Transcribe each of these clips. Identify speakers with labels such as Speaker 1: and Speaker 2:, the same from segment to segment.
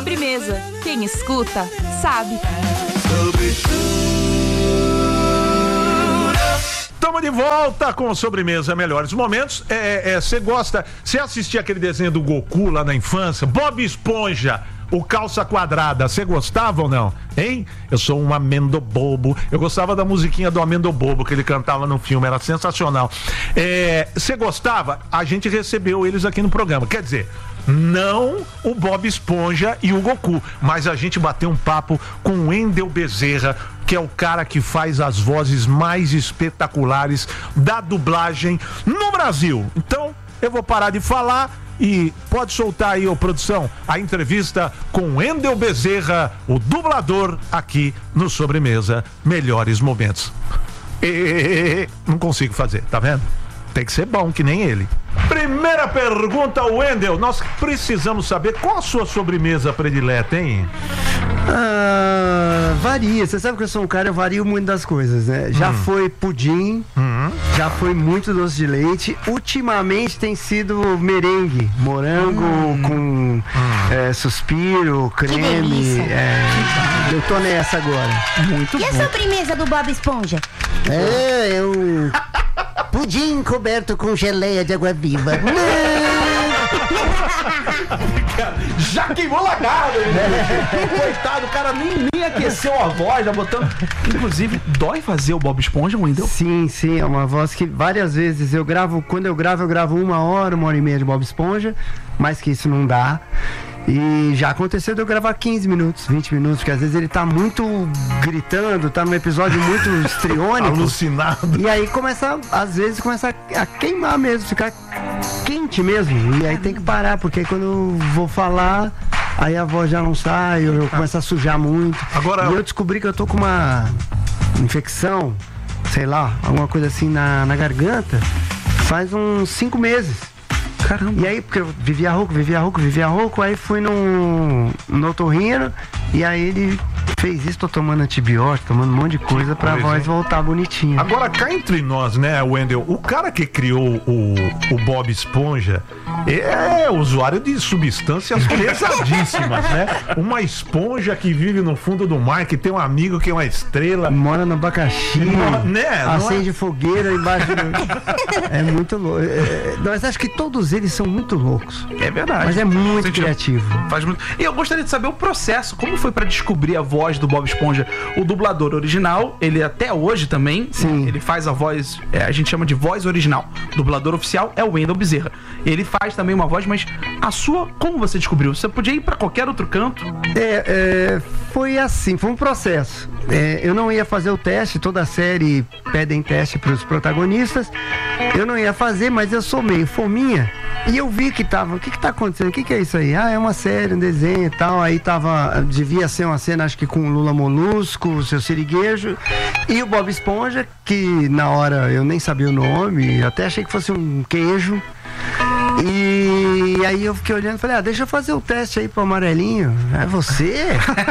Speaker 1: Sobremesa. Quem escuta, sabe.
Speaker 2: Estamos de volta com Sobremesa Melhores Momentos. Você gosta... Você assistia aquele desenho do Goku lá na infância? Bob Esponja, o Calça Quadrada. Você gostava ou não? Hein? Eu sou um amendo bobo. Eu gostava da musiquinha do Amendo Bobo que ele cantava no filme. Era sensacional. Você gostava? A gente recebeu eles aqui no programa. Quer dizer... Não o Bob Esponja e o Goku, mas a gente bateu um papo com o Wendel Bezerra, que é o cara que faz as vozes mais espetaculares da dublagem no Brasil. Então, eu vou parar de falar e pode soltar aí, ô produção, a entrevista com o Wendel Bezerra, o dublador, aqui no Sobremesa Melhores Momentos. Não consigo fazer, tá vendo? Tem que ser bom, que nem ele. Primeira pergunta, Wendel. Nós precisamos saber qual a sua sobremesa predileta, hein?
Speaker 3: Varia. Você sabe que eu sou um cara, eu vario muito das coisas, né? Já foi pudim, já foi muito doce de leite. Ultimamente tem sido merengue, morango com suspiro, creme. Eu tô nessa agora. Muito bom.
Speaker 4: E a sobremesa do Bob Esponja?
Speaker 3: É um pudim coberto com geleia de água viva.
Speaker 5: Já queimou largado, coitado, o cara nem aqueceu a voz, já botando. Inclusive, dói fazer o Bob Esponja, Wendel?
Speaker 3: Sim, é uma voz que várias vezes eu gravo. Quando eu gravo 1 hora e meia de Bob Esponja, mais que isso não dá. E já aconteceu de eu gravar 15 minutos, 20 minutos, porque às vezes ele tá muito gritando, tá num episódio muito histriônico.
Speaker 2: Alucinado.
Speaker 3: E aí às vezes começa a queimar mesmo, ficar quente mesmo. E aí tem que parar, porque aí quando eu vou falar, aí a voz já não sai, eu começo a sujar muito.
Speaker 2: Agora...
Speaker 3: E eu descobri que eu tô com uma infecção, sei lá, alguma coisa assim na garganta, faz uns 5 meses. Caramba. E aí, porque eu vivia rouco, aí fui no otorrino, e aí ele fez isso, tô tomando antibiótico, tomando um monte de coisa pra voz voltar bonitinha.
Speaker 2: Agora, cá entre nós, né, Wendel, o cara que criou o Bob Esponja é usuário de substâncias pesadíssimas, né? Uma esponja que vive no fundo do mar, que tem um amigo que é uma estrela.
Speaker 3: Mora no abacaxi,
Speaker 2: né?
Speaker 3: Acende fogueira embaixo É muito louco. Mas acho que todos eles são muito loucos.
Speaker 5: É verdade.
Speaker 3: Mas é muito criativo.
Speaker 5: Faz muito. E eu gostaria de saber o processo. Como foi pra descobrir a voz do Bob Esponja? O dublador original, ele até hoje também,
Speaker 3: sim,
Speaker 5: ele faz a voz, a gente chama de voz original. O dublador oficial é o Wendel Bezerra. Ele faz também uma voz, mas a sua, como você descobriu? Você podia ir pra qualquer outro canto?
Speaker 3: Foi assim, foi um processo. Eu não ia fazer o teste, toda a série pedem teste pros protagonistas. Eu não ia fazer, mas eu sou meio fominha. E eu vi que tava, o que tá acontecendo? O que é isso aí? É uma série, um desenho e tal. Aí devia ser uma cena, acho que com o Lula Molusco, o Seu Siriguejo e o Bob Esponja, que na hora eu nem sabia o nome, até achei que fosse um queijo. E aí eu fiquei olhando e falei, deixa eu fazer o teste aí pro amarelinho. É você?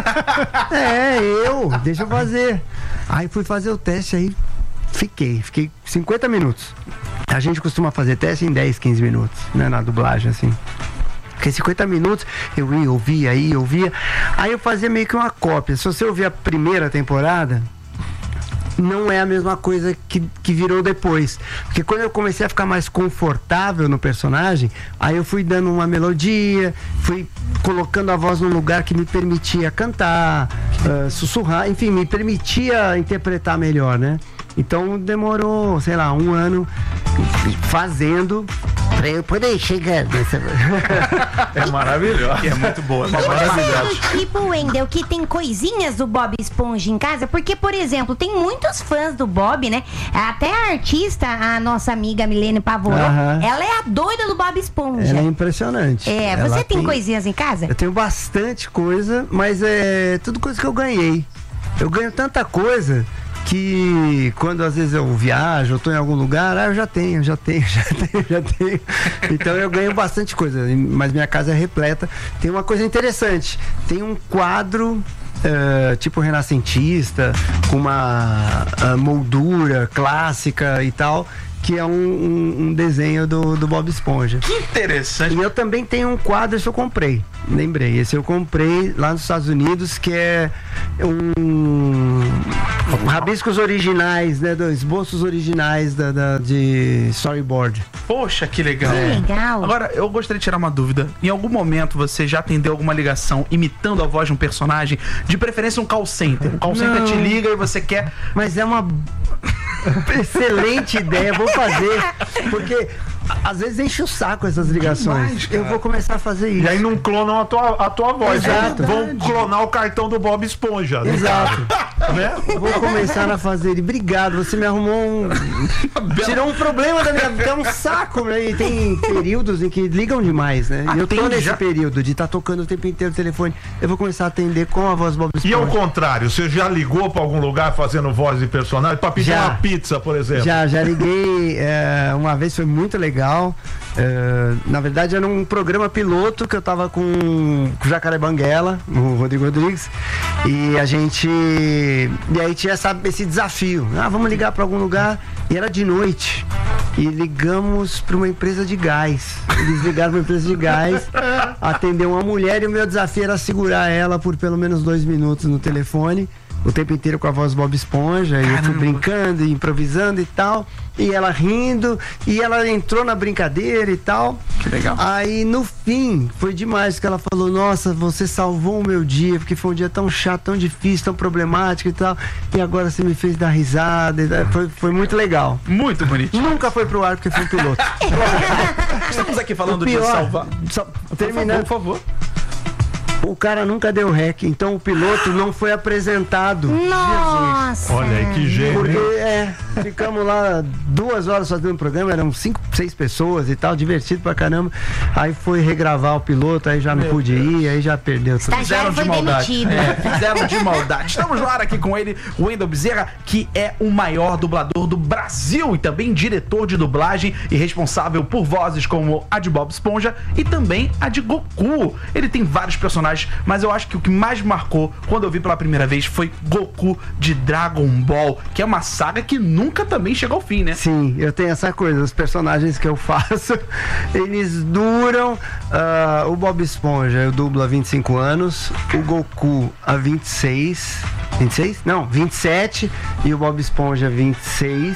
Speaker 3: Eu, deixa eu fazer. Aí fui fazer o teste aí, fiquei 50 minutos. A gente costuma fazer teste em 10, 15 minutos, né, na dublagem, assim. Fiquei 50 minutos, eu ia, ouvia. Aí eu fazia meio que uma cópia. Se você ouvir a primeira temporada, não é a mesma coisa que virou depois. Porque quando eu comecei a ficar mais confortável no personagem, aí eu fui dando uma melodia, fui colocando a voz num lugar que me permitia cantar, sussurrar, enfim, me permitia interpretar melhor, né? Então demorou, sei lá, 1 ano fazendo pra eu poder chegar nessa...
Speaker 2: É maravilhoso.
Speaker 5: É muito boa.
Speaker 4: E você é do tipo, Wendel, que tem coisinhas do Bob Esponja em casa? Porque, por exemplo, tem muitos fãs do Bob, né? Até a artista, a nossa amiga Milene Pavoró, ela é a doida do Bob Esponja.
Speaker 3: Ela é impressionante.
Speaker 4: Você tem coisinhas em casa?
Speaker 3: Eu tenho bastante coisa, mas é tudo coisa que eu ganhei. Eu ganho tanta coisa que quando às vezes eu viajo, eu tô em algum lugar, eu já tenho. Então eu ganho bastante coisa, mas minha casa é repleta. Tem uma coisa interessante, tem um quadro tipo renascentista, com uma moldura clássica e tal, que é um desenho do Bob Esponja.
Speaker 5: Que interessante.
Speaker 3: E eu também tenho um quadro, esse eu comprei. Lembrei, esse eu comprei lá nos Estados Unidos, que é rabiscos originais, né? Esboços originais de storyboard.
Speaker 5: Poxa, que legal.
Speaker 4: Que legal.
Speaker 5: Agora, eu gostaria de tirar uma dúvida. Em algum momento você já atendeu alguma ligação imitando a voz de um personagem? De preferência um call center. Um call center te liga e você quer...
Speaker 3: Mas é uma excelente ideia, vou fazer. Porque às vezes enche o saco essas ligações. Eu vou começar a fazer isso.
Speaker 2: E aí não clonam a tua voz.
Speaker 3: Exato.
Speaker 2: Vão clonar o cartão do Bob Esponja.
Speaker 3: Exato.
Speaker 2: Né?
Speaker 3: Vou começar a fazer. E obrigado, você me arrumou tirou um problema da minha vida. É um saco, né? E tem períodos em que ligam demais, né? E eu tô nesse período de estar tocando o tempo inteiro o telefone. Eu vou começar a atender com a voz Bob Esponja.
Speaker 2: E ao contrário, você já ligou pra algum lugar fazendo voz de personagem? Pra pedir uma pizza, por exemplo?
Speaker 3: Já liguei uma vez, foi muito legal. Na verdade era um programa piloto que eu tava com o Jacaré Banguela, o Rodrigo Rodrigues, e aí tinha esse desafio. Vamos ligar pra algum lugar, e era de noite. E ligamos para uma empresa de gás. Eles ligaram para uma empresa de gás, atendeu uma mulher, e o meu desafio era segurar ela por pelo menos 2 minutos no telefone, o tempo inteiro com a voz Bob Esponja. E eu fui brincando, improvisando e tal, e ela rindo, e ela entrou na brincadeira e tal.
Speaker 5: Que legal.
Speaker 3: Aí no fim foi demais, que ela falou: nossa, você salvou o meu dia, porque foi um dia tão chato, tão difícil, tão problemático e tal, e agora você me fez dar risada. Foi muito legal.
Speaker 5: Muito bonito.
Speaker 3: Nunca foi pro ar porque foi um piloto.
Speaker 5: Estamos aqui falando de salvar.
Speaker 3: Terminando,
Speaker 5: por favor.
Speaker 3: O cara nunca deu rec, então o piloto não foi apresentado.
Speaker 4: Nossa!
Speaker 2: Olha aí que gênio.
Speaker 3: Porque ficamos lá 2 horas fazendo o programa, eram 5, 6 pessoas e tal, divertido pra caramba. Aí foi regravar o piloto, aí já não pude ir, aí já perdeu tudo.
Speaker 5: Fizeram de maldade. Fizeram de maldade. Estamos no ar aqui com ele, o Wendel Bezerra, que é o maior dublador do Brasil e também diretor de dublagem e responsável por vozes como a de Bob Esponja e também a de Goku. Ele tem vários personagens, mas eu acho que o que mais me marcou quando eu vi pela primeira vez foi Goku de Dragon Ball, que é uma saga que nunca também chegou ao fim, né?
Speaker 3: Sim, eu tenho essa coisa, os personagens que eu faço, eles duram. O Bob Esponja eu dublo há 25 anos, o Goku há 26. 26? Não, 27, e o Bob Esponja 26.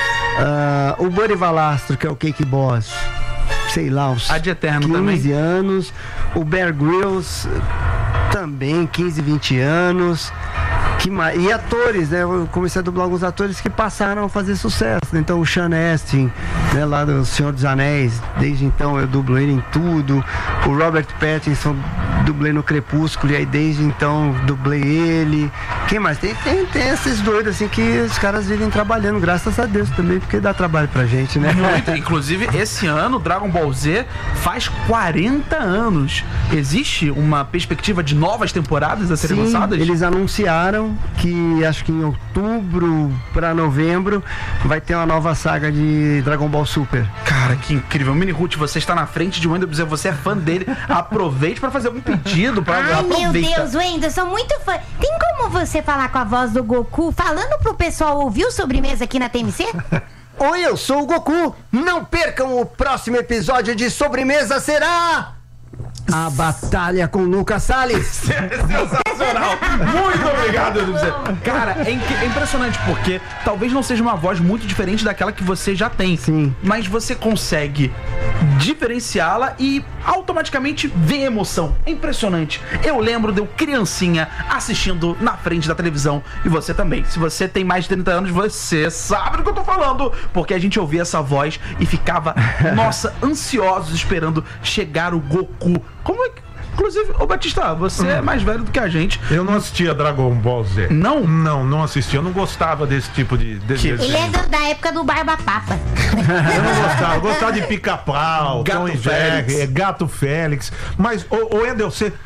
Speaker 3: O Buddy Valastro, que é o Cake Boss, sei lá, uns
Speaker 5: Ad Eterno
Speaker 3: 15
Speaker 5: também.
Speaker 3: anos. O Bear Grylls também, 15, 20 anos. E atores, né? Eu comecei a dublar alguns atores que passaram a fazer sucesso. Então o Sean Astin, né, lá do Senhor dos Anéis, desde então eu dublo ele em tudo. O Robert Pattinson, dublei no Crepúsculo, e aí desde então dublei ele. Quem mais? Tem esses doidos assim que os caras vivem trabalhando, graças a Deus também, porque dá trabalho pra gente, né?
Speaker 5: Muito. Inclusive, esse ano, Dragon Ball Z faz 40 anos. Existe uma perspectiva de novas temporadas a serem lançadas?
Speaker 3: Eles anunciaram que acho que em outubro pra novembro vai ter uma nova saga de Dragon Ball Super.
Speaker 5: Cara, que incrível. Mini Ruth, você está na frente de Wendel Bezerra, você é fã dele. Aproveite pra fazer algum pedido.
Speaker 4: Ai, meu Deus, Wendel, sou muito fã. Tem como você falar com a voz do Goku, falando pro pessoal ouvir o Sobremesa aqui na TMC?
Speaker 3: Oi, eu sou o Goku. Não percam o próximo episódio de Sobremesa, será a batalha com Lucas Salles.
Speaker 5: Sensacional. Muito obrigado, Wendel Bezerra. Cara, é impressionante, porque talvez não seja uma voz muito diferente daquela que você já tem.
Speaker 3: Sim.
Speaker 5: Mas você consegue diferenciá-la e automaticamente ver emoção. É impressionante. Eu lembro de eu criancinha assistindo na frente da televisão, e você também. Se você tem mais de 30 anos, você sabe do que eu tô falando, porque a gente ouvia essa voz e ficava, nossa, ansiosos esperando chegar o Goku. Como é que... Inclusive, ô Batista, você é mais velho do que a gente.
Speaker 2: Eu não assistia Dragon Ball Z.
Speaker 5: Não?
Speaker 2: Não assistia. Eu não gostava desse tipo de desenho.
Speaker 4: Ele é da época do Barba Papa.
Speaker 2: Eu não gostava. Eu gostava de Pica-Pau, Tom e Jerry, Gato Félix. Mas, ô Wendel,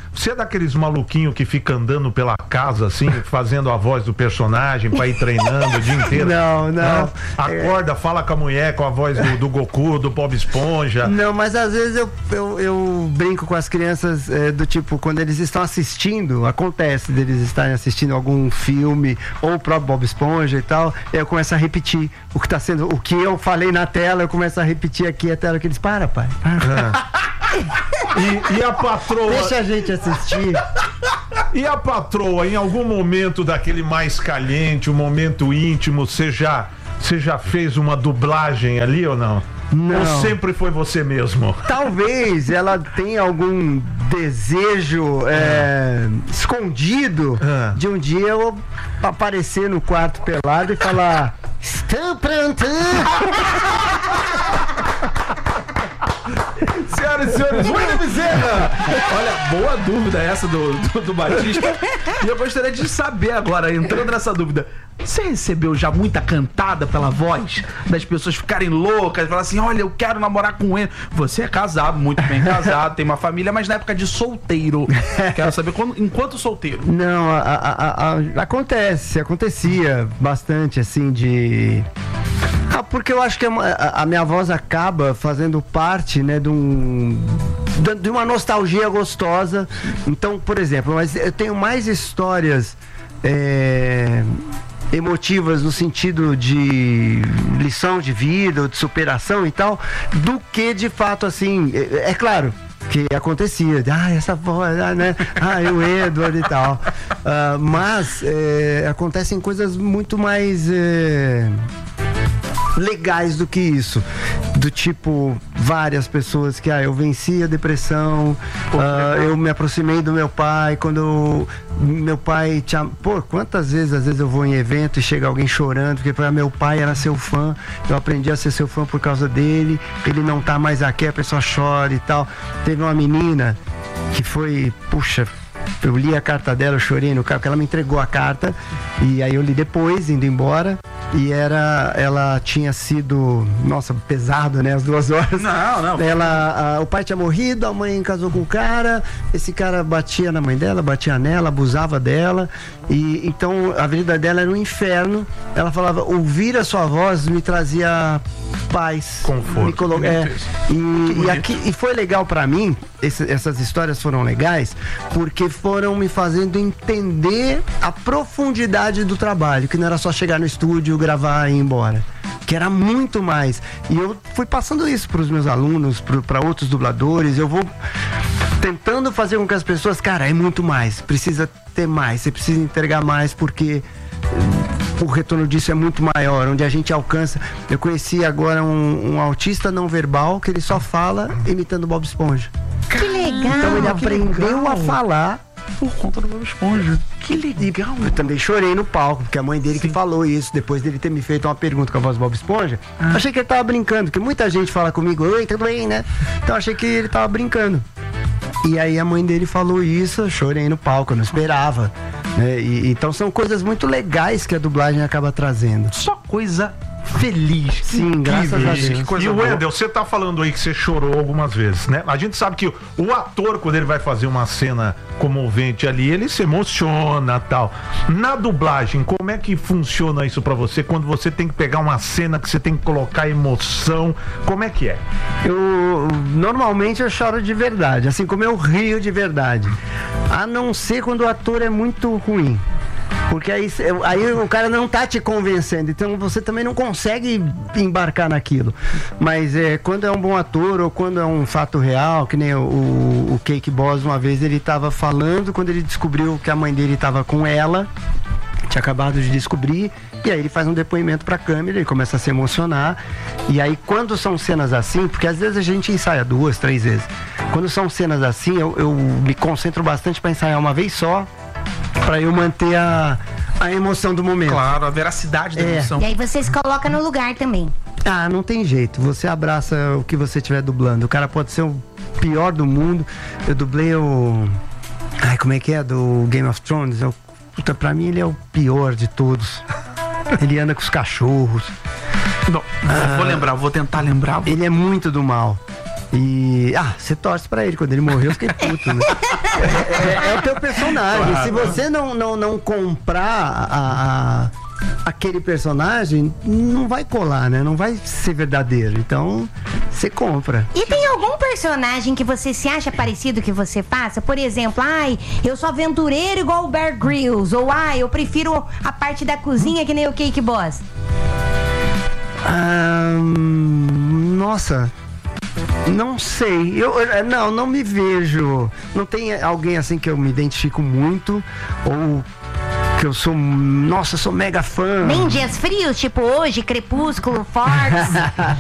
Speaker 2: Você é daqueles maluquinhos que fica andando pela casa, assim, fazendo a voz do personagem pra ir treinando o dia inteiro?
Speaker 3: Não.
Speaker 2: Acorda, fala com a mulher, com a voz do Goku, do Bob Esponja.
Speaker 3: Não, mas às vezes eu brinco com as crianças do tipo, quando eles estão assistindo, acontece deles estarem assistindo algum filme, ou o próprio Bob Esponja e tal, eu começo a repetir o que eu falei na tela, eu começo a repetir aqui até a hora que eles, pai.
Speaker 2: E a patroa...
Speaker 3: Deixa a gente assistir.
Speaker 2: E a patroa, em algum momento daquele mais caliente, um momento íntimo, você já fez uma dublagem ali ou não?
Speaker 3: Não.
Speaker 2: Ou sempre foi você mesmo?
Speaker 3: Talvez ela tenha algum desejo escondido de um dia eu aparecer no quarto pelado e falar: estou pronto!
Speaker 5: Senhoras e senhores, Wendel Bezerra! Olha, boa dúvida essa do Batista. E eu gostaria de saber agora, entrando nessa dúvida, você recebeu já muita cantada pela voz? Das pessoas ficarem loucas, falar assim, olha, eu quero namorar com ele. Você é casado, muito bem casado, tem uma família, mas na época de solteiro. Quero saber enquanto solteiro.
Speaker 3: Não, acontecia bastante, assim, de... porque eu acho que a minha voz acaba fazendo parte, né, de uma nostalgia gostosa. Então, por exemplo, mas eu tenho mais histórias emotivas no sentido de lição de vida, ou de superação e tal, do que de fato, assim, é claro que acontecia, essa voz, né? O Edward e tal. Mas acontecem coisas muito mais legais do que isso. Do tipo, várias pessoas que eu venci a depressão, eu me aproximei do meu pai, quando meu pai tinha... quantas vezes, às vezes eu vou em evento e chega alguém chorando, porque meu pai era seu fã, eu aprendi a ser seu fã por causa dele, ele não tá mais aqui, a pessoa chora e tal. Teve uma menina que foi, eu li a carta dela, eu chorei no carro, porque ela me entregou a carta, e aí eu li depois, indo embora, e ela tinha sido, pesado, né, as 2 horas.
Speaker 5: Não.
Speaker 3: O pai tinha morrido, a mãe casou com o cara, esse cara batia na mãe dela, batia nela, abusava dela, e então a vida dela era um inferno. Ela falava, ouvir a sua voz me trazia paz,
Speaker 2: conforto.
Speaker 3: E foi legal pra mim, essas histórias foram legais, porque foram me fazendo entender a profundidade do trabalho, que não era só chegar no estúdio, gravar e ir embora, que era muito mais. E eu fui passando isso para os meus alunos, para outros dubladores, eu vou tentando fazer com que as pessoas, cara, é muito mais, precisa ter mais, você precisa entregar mais, porque o retorno disso é muito maior, onde a gente alcança. Eu conheci agora um autista não verbal que ele só fala imitando Bob Esponja.
Speaker 4: Que legal!
Speaker 3: Então ele aprendeu a falar
Speaker 5: por conta do Bob Esponja. Que legal!
Speaker 3: Eu também chorei no palco, porque a mãe dele que falou isso, depois dele ter me feito uma pergunta com a voz do Bob Esponja. Achei que ele tava brincando, porque muita gente fala comigo, oi, tudo bem, né? Então achei que ele tava brincando. E aí a mãe dele falou isso, eu chorei no palco, eu não esperava. Né? Então são coisas muito legais que a dublagem acaba trazendo.
Speaker 5: Só coisa feliz.
Speaker 3: Sim, graças a Deus.
Speaker 2: E o Wendel, você tá falando aí que você chorou algumas vezes, né? A gente sabe que o ator, quando ele vai fazer uma cena comovente ali, ele se emociona, tal. Na dublagem, como é que funciona isso pra você quando você tem que pegar uma cena que você tem que colocar emoção? Como é que é?
Speaker 3: Normalmente eu choro de verdade, assim como eu rio de verdade. A não ser quando o ator é muito ruim. Porque aí o cara não tá te convencendo, então você também não consegue embarcar naquilo. Mas quando é um bom ator ou quando é um fato real, que nem o Cake Boss, uma vez ele tava falando, quando ele descobriu que a mãe dele tava com ela, tinha acabado de descobrir, e aí ele faz um depoimento pra câmera, ele começa a se emocionar. E aí quando são cenas assim, porque às vezes a gente ensaia 2, 3 vezes, quando são cenas assim, eu me concentro bastante pra ensaiar uma vez só, pra eu manter a emoção do momento.
Speaker 5: Claro, a veracidade da emoção.
Speaker 4: E aí você se coloca no lugar também.
Speaker 3: Não tem jeito, você abraça o que você estiver dublando. O cara pode ser o pior do mundo. Eu dublei como é que é? Do Game of Thrones. Pra mim ele é o pior de todos. Ele anda com os cachorros.
Speaker 5: Não, vou lembrar, vou tentar lembrar.
Speaker 3: Ele é muito do mal. E, você torce pra ele. Quando ele morreu, eu fiquei puto, né? É o teu personagem. Claro. Se você não comprar aquele personagem, não vai colar, né? Não vai ser verdadeiro. Então, você compra.
Speaker 4: E tem algum personagem que você se acha parecido que você faça? Por exemplo, eu sou aventureiro igual o Bear Grylls. Ou, eu prefiro a parte da cozinha que nem o Cake Boss.
Speaker 3: Nossa... Não sei, não me vejo. Não tem alguém assim que eu me identifico muito ou que eu sou mega fã.
Speaker 4: Nem dias frios, tipo hoje, Crepúsculo, Forks.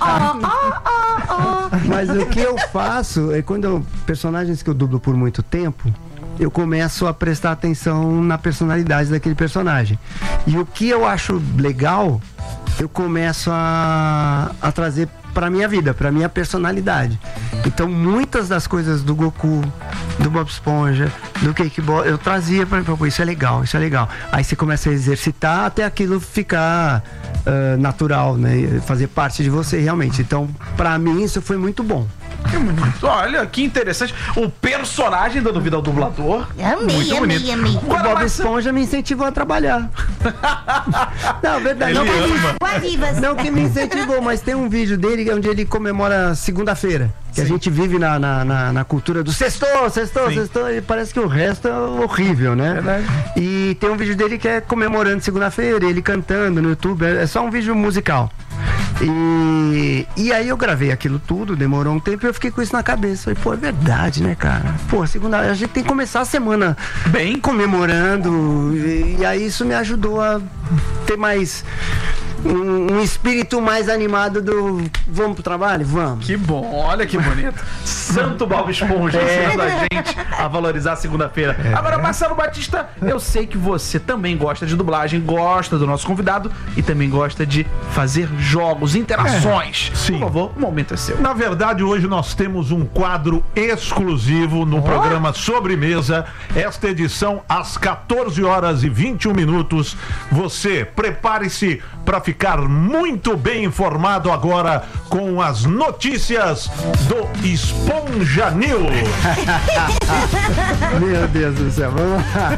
Speaker 3: Mas o que eu faço é quando personagens que eu dublo por muito tempo, eu começo a prestar atenção na personalidade daquele personagem. E o que eu acho legal, eu começo a trazer pra minha vida, pra minha personalidade. Então muitas das coisas do Goku, do Bob Esponja, do Cake Boss, eu trazia pra mim, isso é legal. Aí você começa a exercitar até aquilo ficar natural, né? Fazer parte de você realmente. Então, pra mim, isso foi muito bom.
Speaker 5: Que bonito. Olha, que interessante. O personagem dando vida ao dublador.
Speaker 4: Amei.
Speaker 3: O Bob Esponja me incentivou a trabalhar. Não, verdade. Não que me incentivou, mas tem um vídeo dele onde ele comemora segunda-feira. Que a gente vive na cultura do sextou, e parece que o resto é horrível, né? Verdade. E tem um vídeo dele que é comemorando segunda-feira, ele cantando no YouTube, é só um vídeo musical. E aí eu gravei aquilo tudo, demorou um tempo e eu fiquei com isso na cabeça. Falei, é verdade, né, cara? Segunda, a gente tem que começar a semana bem comemorando. E aí isso me ajudou a ter mais um espírito mais animado do vamos pro trabalho? Vamos.
Speaker 5: Que bom, olha que bonito. Santo Bob Esponja ensinando a gente a valorizar a segunda-feira. Agora, Marcelo Batista, eu sei que você também gosta de dublagem, gosta do nosso convidado e também gosta de fazer jogos, interações.
Speaker 2: Sim.
Speaker 5: Por favor, o momento é seu.
Speaker 2: Na verdade, hoje nós temos um quadro exclusivo no programa Sobremesa. Esta edição, às 14h21. Você prepare-se para ficar muito bem informado agora com as notícias do Esponja News.
Speaker 3: Meu Deus do céu, vamos lá.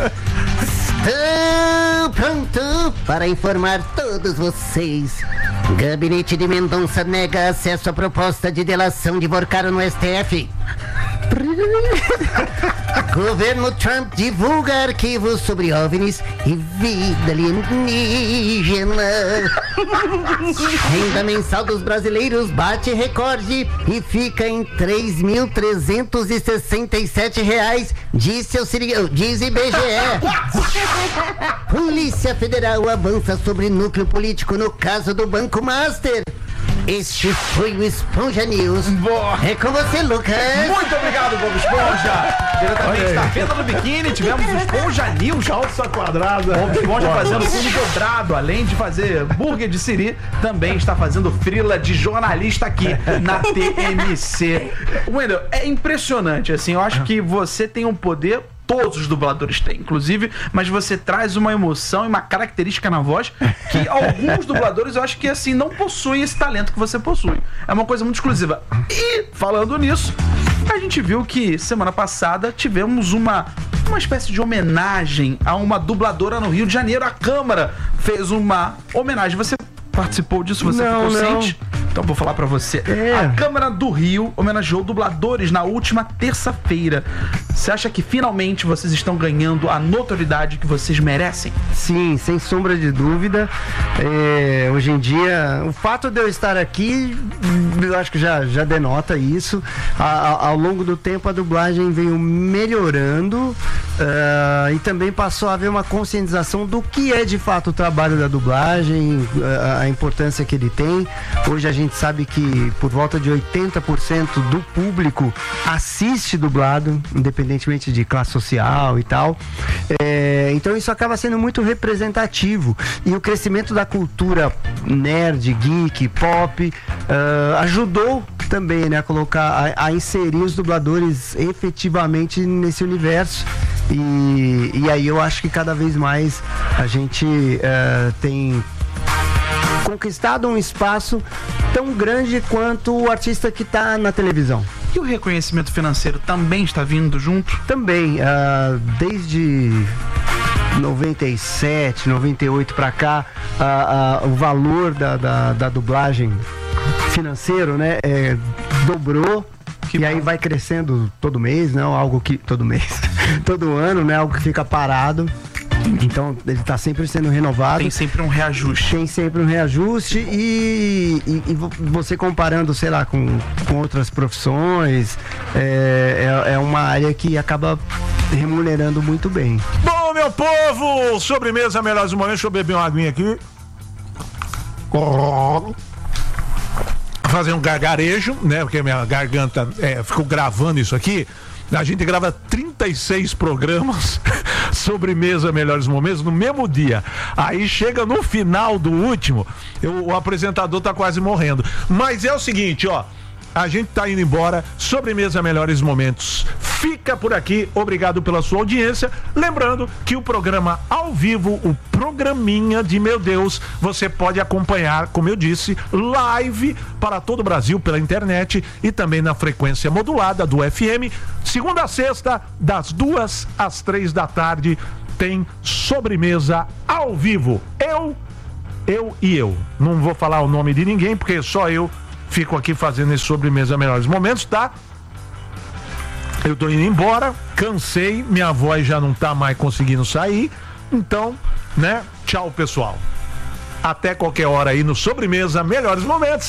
Speaker 6: Estou pronto para informar todos vocês. Gabinete de Mendonça nega acesso à proposta de delação de Vorcaro no STF. Governo Trump divulga arquivos sobre OVNIs e vida alienígena. Renda mensal dos brasileiros bate recorde e fica em R$ 3.367, diz IBGE. Polícia Federal avança sobre núcleo político no caso do Banco Master. Este foi o Esponja News.
Speaker 5: Boa.
Speaker 6: É com você, Lucas.
Speaker 5: Muito obrigado, Bob Esponja. Diretamente da Venda do Biquíni, tivemos o Esponja News.
Speaker 2: Calça quadrada.
Speaker 5: Bob Esponja fazendo fundo dobrado. Além de fazer burger de siri, também está fazendo frila de jornalista aqui na TMC. Wendel, é impressionante, assim, eu acho que você tem um poder... Todos os dubladores têm, inclusive, mas você traz uma emoção e uma característica na voz que alguns dubladores eu acho que assim não possuem esse talento que você possui. É uma coisa muito exclusiva. E falando nisso, a gente viu que semana passada tivemos uma espécie de homenagem a uma dubladora no Rio de Janeiro. A Câmara fez uma homenagem. Você participou disso? Você ficou ciente? Então vou falar pra você. A Câmara do Rio homenageou dubladores na última terça-feira. Você acha que finalmente vocês estão ganhando a notoriedade que vocês merecem?
Speaker 3: Sim, sem sombra de dúvida. Hoje em dia, o fato de eu estar aqui, eu acho que já denota isso. Ao longo do tempo, a dublagem veio melhorando e também passou a haver uma conscientização do que é de fato o trabalho da dublagem, a importância que ele tem. Hoje a gente sabe que por volta de 80% do público assiste dublado, independentemente de classe social e tal. Então isso acaba sendo muito representativo. E o crescimento da cultura nerd, geek, pop ajudou também, né, a colocar, a inserir os dubladores efetivamente nesse universo. E aí eu acho que cada vez mais a gente tem conquistado um espaço tão grande quanto o artista que está na televisão.
Speaker 5: E o reconhecimento financeiro também está vindo junto?
Speaker 3: Também, desde 97, 98 para cá, o valor da dublagem financeiro, né, dobrou. E aí vai crescendo todo mês, né? Algo que. Todo mês. Todo ano, né? Algo que fica parado. Então ele está sempre sendo renovado.
Speaker 5: Tem sempre um reajuste.
Speaker 3: Tem sempre um reajuste e você comparando, sei lá, com outras profissões, é uma área que acaba remunerando muito bem.
Speaker 2: Bom, meu povo, sobremesa melhores momentos. Deixa eu beber uma aguinha aqui. Fazer um gargarejo, né? Porque minha garganta ficou gravando isso aqui. A gente grava 36 programas sobremesa melhores momentos no mesmo dia. Aí chega no final do último, o apresentador tá quase morrendo. Mas é o seguinte, ó. A gente tá indo embora. Sobremesa melhores momentos fica por aqui. Obrigado pela sua audiência. Lembrando que o programa ao vivo, o programinha de meu Deus, você pode acompanhar, como eu disse, live para todo o Brasil pela internet e também na frequência modulada do FM. Segunda a sexta, das 2 às 3 da tarde, tem sobremesa ao vivo. Eu e eu. Não vou falar o nome de ninguém, porque só eu fico aqui fazendo esse sobremesa melhores momentos, tá? Eu tô indo embora, cansei, minha voz já não tá mais conseguindo sair, então, né? Tchau, pessoal. Até qualquer hora aí no sobremesa melhores momentos.